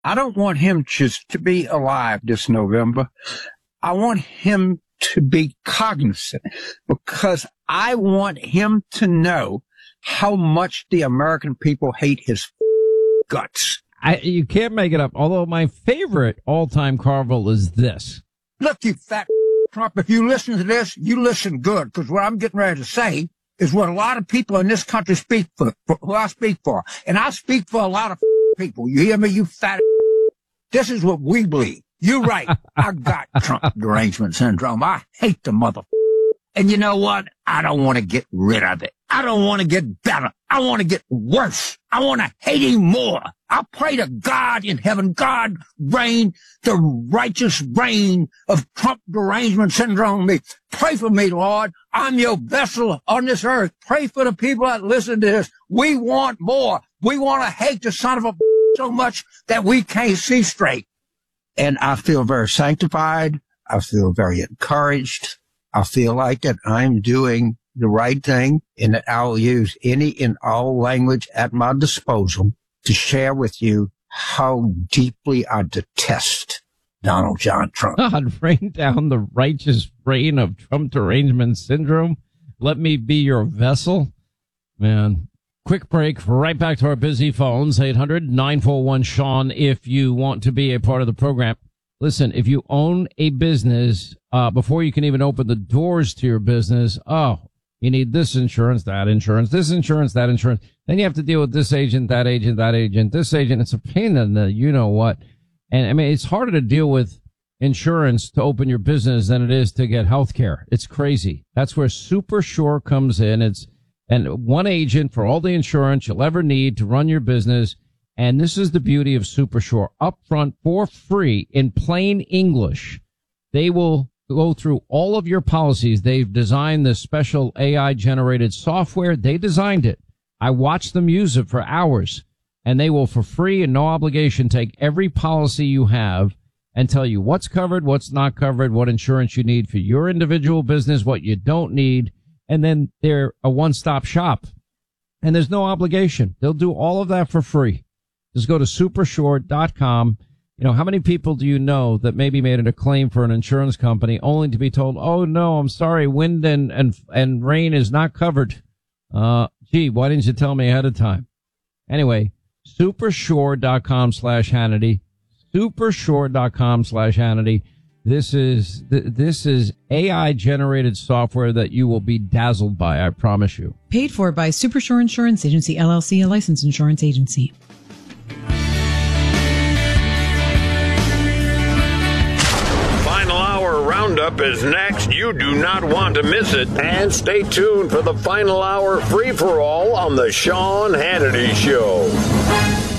I don't want him just to be alive this November. I want him to be cognizant because I want him to know how much the American people hate his guts. You can't make it up. Although my favorite all-time Carville is this. Look, you fat Trump, if you listen to this, you listen good, because what I'm getting ready to say is what a lot of people in this country speak for, who I speak for. And I speak for a lot of people. You hear me, you fat? This is what we believe. You're right. I got Trump derangement syndrome. I hate the mother. And you know what? I don't want to get rid of it. I don't want to get better. I want to get worse. I want to hate him more. I pray to God in heaven, God reign the righteous reign of Trump derangement syndrome. Pray for me, Lord. I'm your vessel on this earth. Pray for the people that listen to this. We want more. We want to hate the son of a so much that we can't see straight. And I feel very sanctified. I feel very encouraged. I feel like that I'm doing the right thing and that I'll use any and all language at my disposal to share with you how deeply I detest Donald John Trump. God, rain down the righteous reign of Trump derangement syndrome. Let me be your vessel. Man, quick break. Right back to our busy phones. 800-941-SEAN if you want to be a part of the program. Listen, if you own a business, before you can even open the doors to your business, you need this insurance, that insurance, this insurance, that insurance. Then you have to deal with this agent, that agent, that agent, this agent. It's a pain in the you-know-what. And, I mean, it's harder to deal with insurance to open your business than it is to get health care. It's crazy. That's where Super Sure comes in. And one agent for all the insurance you'll ever need to run your business. And this is the beauty of Super Sure. Upfront for free in plain English. They will go through all of your policies. They've designed this special AI generated software. They designed it. I watched them use it for hours, and they will for free and no obligation take every policy you have and tell you what's covered, what's not covered, what insurance you need for your individual business, what you don't need. And then they're a one-stop shop, and there's no obligation. They'll do all of that for free. Just go to supersure.com. You know, how many people do you know that maybe made a claim for an insurance company only to be told, oh, no, I'm sorry, wind and rain is not covered. Gee, why didn't you tell me ahead of time? Anyway, supersure.com/Hannity. Supersure.com/Hannity. This is AI generated software that you will be dazzled by, I promise you. Paid for by Supersure Insurance Agency, LLC, a licensed insurance agency. Roundup is next. You do not want to miss it. And stay tuned for the final hour free-for-all on the Sean Hannity Show.